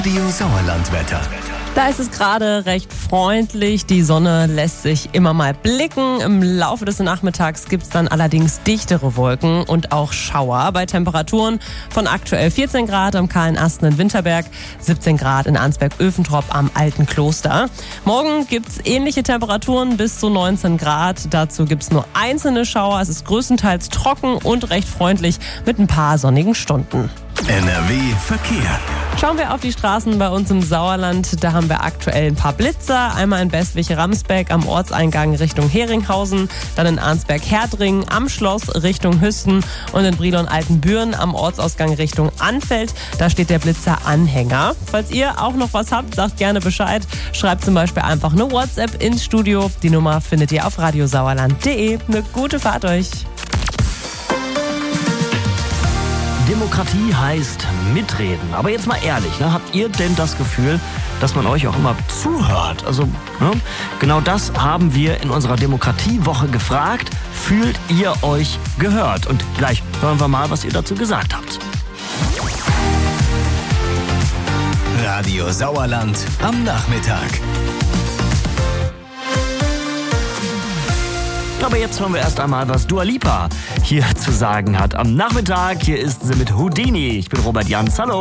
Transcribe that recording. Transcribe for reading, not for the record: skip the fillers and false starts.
Radio Sauerland-Wetter. Da ist es gerade recht freundlich, die Sonne lässt sich immer mal blicken. Im Laufe des Nachmittags gibt es dann allerdings dichtere Wolken und auch Schauer bei Temperaturen von aktuell 14 Grad am Kahlen Asten in Winterberg, 17 Grad in Arnsberg-Öfentrop am Alten Kloster. Morgen gibt es ähnliche Temperaturen bis zu 19 Grad. Dazu gibt es nur einzelne Schauer. Es ist größtenteils trocken und recht freundlich mit ein paar sonnigen Stunden. NRW Verkehr. Schauen wir auf die Straßen bei uns im Sauerland. Da haben wir aktuell ein paar Blitzer. Einmal in Bestwig-Ramsbeck am Ortseingang Richtung Heringhausen, dann in Arnsberg-Herdringen am Schloss Richtung Hüsten und in Brilon-Altenbüren am Ortsausgang Richtung Anfeld. Da steht der Blitzer Anhänger. Falls ihr auch noch was habt, sagt gerne Bescheid. Schreibt zum Beispiel einfach eine WhatsApp ins Studio. Die Nummer findet ihr auf radiosauerland.de. Eine gute Fahrt euch. Demokratie heißt mitreden. Aber jetzt mal ehrlich, habt ihr denn das Gefühl, dass man euch auch immer zuhört? Also, genau das haben wir in unserer Demokratiewoche gefragt. Fühlt ihr euch gehört? Und gleich hören wir mal, was ihr dazu gesagt habt. Radio Sauerland am Nachmittag. Aber jetzt hören wir erst einmal, was Dua Lipa hier zu sagen hat. Am Nachmittag, hier ist sie mit Houdini. Ich bin Robert Jans. Hallo.